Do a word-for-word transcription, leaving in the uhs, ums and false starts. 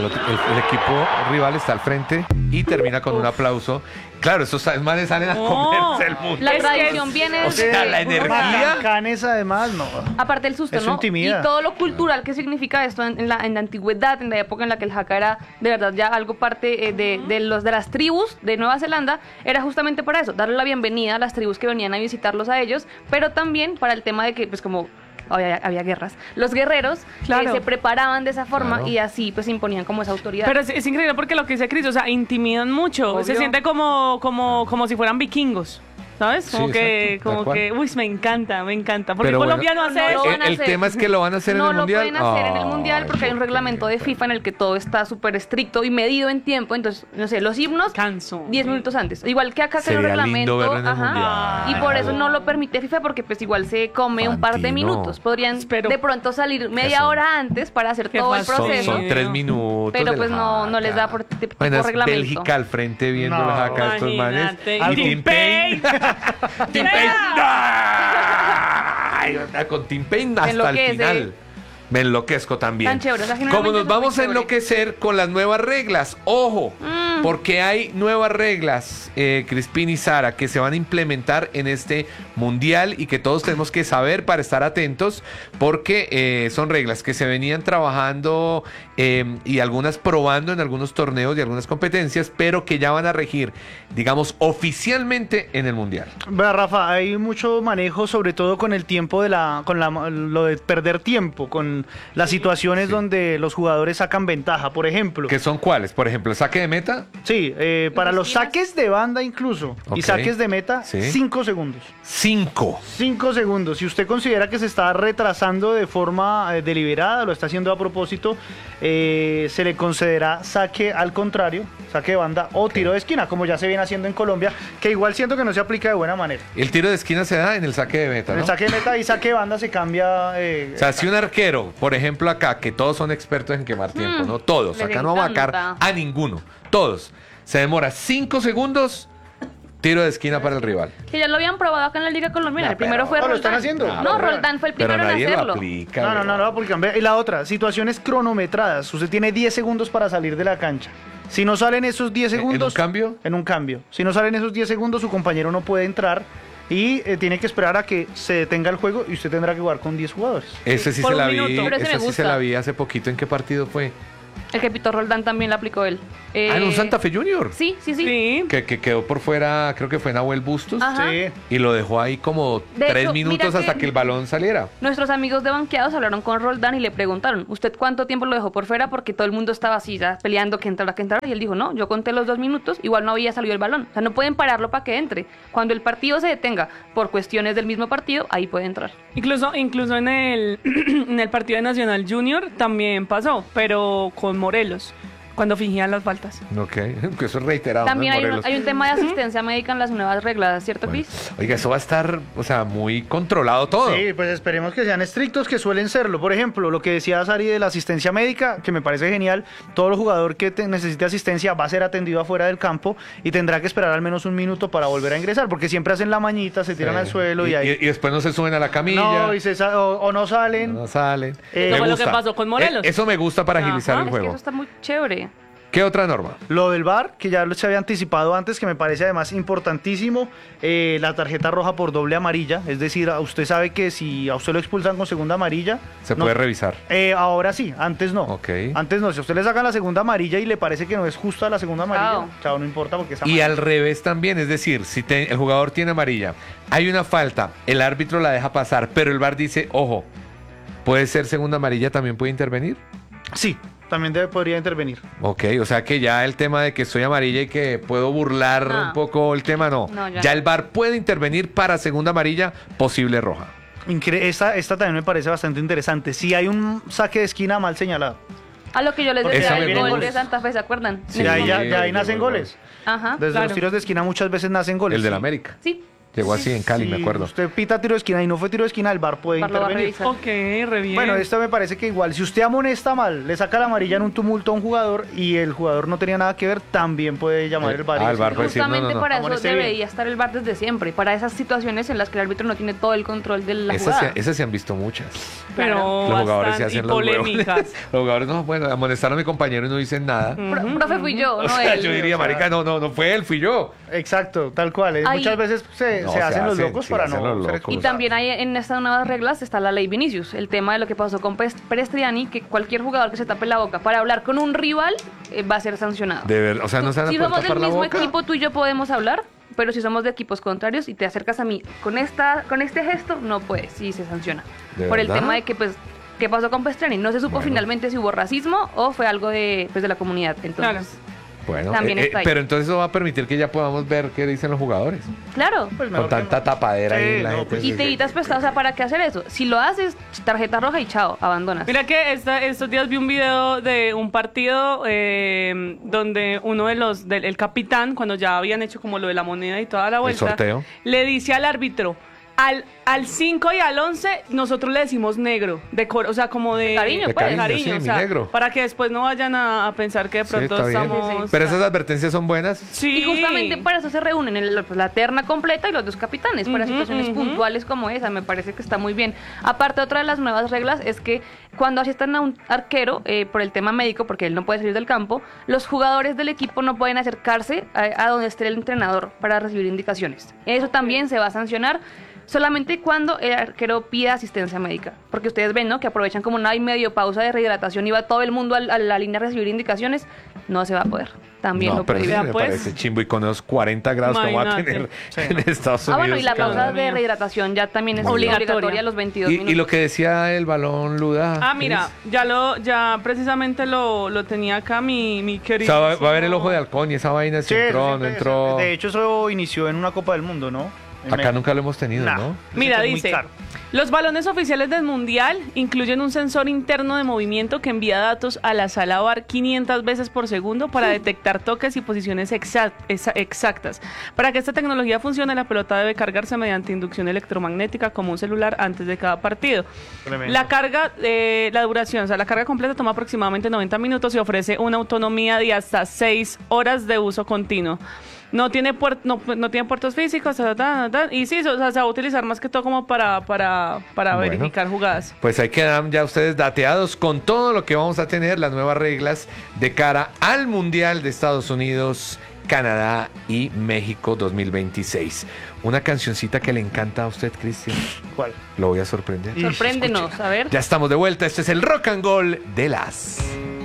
otro- el- el equipo rival está al frente y termina con un aplauso. Claro, esos manes salen a No, comerse el mundo. La Es que- tradición viene o sea, desde- la energía. Canes además, no. Aparte del susto, Eso ¿no? intimida. Y todo lo cultural que significa esto en, en la, en la antigüedad, en la época en la que el haka era de verdad ya algo parte eh, de, de los de las tribus de Nueva Zelanda, era justamente para eso, darle la bienvenida a las tribus que venían a visitarlos a ellos, pero también para el tema de que, pues como había, había guerras, los guerreros eh, Claro. se preparaban de esa forma Claro. y así pues imponían como esa autoridad. Pero es, es increíble porque lo que dice Cris, o sea, intimidan mucho. Obvio. Se siente como, como, como si fueran vikingos. ¿Sabes? Como Sí, que, exacto, tal como cual. que, uy, me encanta, me encanta. Porque Pero el bueno, colombiano hace no eso. lo van a El, el hacer. tema es que lo van a hacer no en el lo mundial. pueden hacer en el Ay, mundial porque hay un ¿por reglamento qué? de FIFA en el que todo está súper estricto y medido en tiempo. Entonces, no sé, los himnos Canso. diez minutos antes. Igual que acá que el Sería reglamento. lindo verlo en el ajá, mundial. y por eso no lo permite FIFA porque pues igual se come un par de Fantino. minutos. Podrían Pero- de pronto salir media son- hora antes para hacer Qué todo el fastidio. Son, proceso. son tres minutos. Pero de pues la no, no les da jaca. por tipo, tipo Bueno, es reglamento. Bélgica al frente viendo No. la jaca de estos manes. Imagínate. Y Y Tim Payne. Tim Payne. Ay, con Tim Payne hasta el enloquece. final. Me enloquezco también. Tan chévere, o sea, Como generalmente nos son muy vamos a chéveres. enloquecer con las nuevas reglas. Ojo, Mm. porque hay nuevas reglas, eh, Crispín y Sara, que se van a implementar en este mundial y que todos tenemos que saber para estar atentos, porque eh, son reglas que se venían trabajando eh, y algunas probando en algunos torneos y algunas competencias, pero que ya van a regir, digamos, oficialmente en el mundial. Vea, Rafa, hay mucho manejo, sobre todo con el tiempo de la, con la, lo de perder tiempo, con las situaciones Sí. donde los jugadores sacan ventaja, por ejemplo. ¿Qué son cuáles? Por ejemplo, saque de meta, Sí, eh, para los esquinas? saques de banda incluso Ok. y saques de meta, Sí. cinco segundos. cinco. Cinco segundos. Si usted considera que se está retrasando de forma eh, deliberada, lo está haciendo a propósito, eh, se le concederá saque al contrario, saque de banda o tiro de esquina, como ya se viene haciendo en Colombia, que igual siento que no se aplica de buena manera. El tiro de esquina se da en el saque de meta, En ¿no? el saque de meta y saque de banda se cambia. eh, O sea, si un arquero, por ejemplo acá, que todos son expertos en quemar tiempo, Mm, ¿no? Todos, les acá no vamos a marcar encanta. a ninguno, todos. Se demora cinco segundos, tiro de esquina para el rival. Que ya lo habían probado acá en la Liga Colombiana. No, el primero pero- fue no, lo Roldán. están haciendo. No, Pero- Roldán fue el Pero primero en nadie lo hacerlo. aplica. No, no, no, weón. no, porque cambia. Y la otra, situaciones cronometradas. Usted tiene diez segundos para salir de la cancha. Si no salen esos diez ¿En- en un segundos. cambio? En un cambio. Si no salen esos diez segundos, su compañero no puede entrar y eh, tiene que esperar a que se detenga el juego y usted tendrá que jugar con diez jugadores. Ese sí Por se un la vi, minuto. Pero ese esa me sí se gusta. la vi hace poquito. ¿En qué partido fue? El que pitó Roldán también lo aplicó él. Eh, Ah, en un Santa Fe Junior. Sí, sí, sí. Sí. Que, que quedó por fuera, creo que fue Nahuel Bustos. Ajá. Sí. Y lo dejó ahí como De tres hecho, minutos mira hasta que- que el balón saliera. Nuestros amigos de banqueados hablaron con Roldán y le preguntaron, ¿usted cuánto tiempo lo dejó por fuera? Porque todo el mundo estaba así, ya peleando que entrara, que entrara. Y él dijo, no, yo conté los dos minutos, igual no había salido el balón. O sea, no pueden pararlo para que entre. Cuando el partido se detenga por cuestiones del mismo partido, ahí puede entrar. Incluso, incluso en el, en el partido de Nacional Junior también pasó, pero con Morelos, cuando fingían las faltas. Ok, que eso es reiterado. ¿no? También hay un, Morelos. hay un tema de asistencia médica en las nuevas reglas, ¿cierto, Bueno, Cris? oiga, eso va a estar, o sea, muy controlado todo. Sí, pues esperemos que sean estrictos, que suelen serlo. Por ejemplo, lo que decía Sari de la asistencia médica, que me parece genial. Todo jugador que te- necesite asistencia va a ser atendido afuera del campo y tendrá que esperar al menos un minuto para volver a ingresar, porque siempre hacen la mañita, se tiran Sí. al suelo y, y, ahí. y después no se suben a la camilla. No, y se sa- o, o no salen. No salen. Eh, Me Como lo que gusta. pasó con Morelos. Eh, eso me gusta para agilizar Ajá, el Es que juego. eso está muy chévere. ¿Qué otra norma? Lo del V A R, que ya lo se había anticipado antes, que me parece además importantísimo, eh, la tarjeta roja por doble amarilla. Es decir, a- usted sabe que si a usted lo expulsan con segunda amarilla... Se no- puede revisar. Eh, ahora sí, antes no. Ok. Antes no, si a usted le sacan la segunda amarilla y le parece que no es justa la segunda amarilla, Chao. chao, no importa porque es Y amarilla. al revés también, es decir, si te- el jugador tiene amarilla, hay una falta, el árbitro la deja pasar, pero el V A R dice, ojo, puede ser segunda amarilla, también puede intervenir. Sí, también debe, podría intervenir. Ok, o sea que ya el tema de que soy amarilla y que puedo burlar No. un poco el tema, no. No, ya ya no. el V A R puede intervenir para segunda amarilla, posible roja. Incre- esta, esta también me parece bastante interesante. Si hay un saque de esquina mal señalado, A lo que yo les Porque decía ahí del vienen gol goles. de Santa Fe, ¿se acuerdan? Sí, de ahí ya, sí, de ahí sí, nacen sí, goles. Ajá. Desde claro. los tiros de esquina muchas veces nacen goles. El del sí. América. Sí. Llegó así en Cali, Si me acuerdo. usted pita tiro de esquina y no fue tiro de esquina, el V A R puede V A R lo va a intervenir. revisar. Ok, re bien. Bueno, esto me parece que igual, si usted amonesta mal, le saca la amarilla en un tumulto a un jugador y el jugador no tenía nada que ver, también puede llamar el V A R. y Ah, el V A R decir, puede decir, Justamente no, no, no. para eso Amoneste bien. debería estar el V A R desde siempre, para esas situaciones en las que el árbitro no tiene todo el control de la Esas, jugada. se- esas se han visto muchas. pero Los jugadores se bastante, hacen y los huevos. polémicas. Los jugadores no, bueno, amonestaron a mi compañero y no dicen nada. Pro- profe, fui yo, O no sea, él. yo diría, o sea- marica, no, no, no fue él, fui yo. Exacto, tal cual. eh. Ahí- Muchas veces se, No, se se hacen los hacen, locos sí, para hacen no los ser locos. Y expulsados. también hay en estas nuevas reglas está la ley Vinicius, el tema de lo que pasó con Pes- Perestriani, que cualquier jugador que se tape la boca para hablar con un rival eh, va a ser sancionado. De verdad, o sea, no se van a Si poder somos del tapar la mismo boca. equipo, tú y yo podemos hablar, pero si somos de equipos contrarios y te acercas a mí con esta con este gesto, no puedes y se sanciona. ¿De Por el verdad? tema de que, pues, ¿qué pasó con Perestriani? No se supo Bueno. finalmente si hubo racismo o fue algo de, pues, de la comunidad. Entonces, Bueno, también eh, eh, está ahí. pero entonces eso va a permitir que ya podamos ver qué dicen los jugadores. claro. Pues Con mejor que tanta no. tapadera ahí Sí, en la no, gente. pues, Y te evitas prestado, o sea, ¿para qué hacer eso? Si lo haces, tarjeta roja y chao, abandonas. Mira que esta- estos días vi un video de un partido eh, donde uno de los, del el capitán, cuando ya habían hecho como lo de la moneda y toda la vuelta, sorteo. le dice al árbitro, al al cinco y al once nosotros le decimos negro, de cor- o sea, como de, De cariño, De pues. cariño, sí, o mi sea, negro. para que después no vayan a, a pensar que de Sí, pronto está bien. estamos... Pero esas advertencias son buenas. Sí. Y justamente para eso se reúnen el- pues, la terna completa y los dos capitanes, para Ujú, situaciones ujú. puntuales como esa. Me parece que está muy bien. Aparte, otra de las nuevas reglas es que cuando asistan a un arquero, eh, por el tema médico, porque él no puede salir del campo, los jugadores del equipo no pueden acercarse a, a donde esté el entrenador para recibir indicaciones. Eso también se va a sancionar. Solamente cuando el arquero pida asistencia médica. Porque ustedes ven, ¿no? Que aprovechan como una y medio pausa de rehidratación y va todo el mundo al- a la línea a recibir indicaciones. No se va a poder. También No, lo pero sí prohíben. me pues. parece chimbo y con esos cuarenta grados que va a Imagínate. tener Sí. en Estados Unidos. Ah, bueno, y la cada- pausa de Dios mío. rehidratación ya también es Muy bien. obligatoria a los veintidós Y, minutos. y lo que decía el balón Luda. Ah, mira, Cris. ya lo, ya precisamente lo, lo tenía acá mi, mi O querido. sea, va, va a haber el ojo de halcón y esa vaina si Sí, entró, sí, no sí, entró. De hecho, eso inició en una Copa del Mundo, ¿no? En Acá México. nunca lo hemos tenido, Nah. ¿no? Mira, Es muy dice, caro. los balones oficiales del Mundial incluyen un sensor interno de movimiento que envía datos a la sala V A R quinientas veces por segundo para detectar toques y posiciones exact- exa- exactas. Para que esta tecnología funcione, la pelota debe cargarse mediante inducción electromagnética como un celular antes de cada partido. Tremendo. La carga, eh, la duración, o sea, la carga completa toma aproximadamente noventa minutos y ofrece una autonomía de hasta seis horas de uso continuo. No tiene, puer- no, no tiene puertos físicos, ta, ta, ta, ta, y sí, o sea, se va a utilizar más que todo como para, para, para Bueno. verificar jugadas. Pues ahí quedan ya ustedes dateados con todo lo que vamos a tener, las nuevas reglas de cara al Mundial de Estados Unidos, Canadá y México dos mil veintiséis. Una cancioncita que le encanta a usted, Cristian. ¿Cuál? Lo voy a sorprender. Sorpréndenos, a ver. Ya estamos de vuelta. Este es el Rock and Roll de las.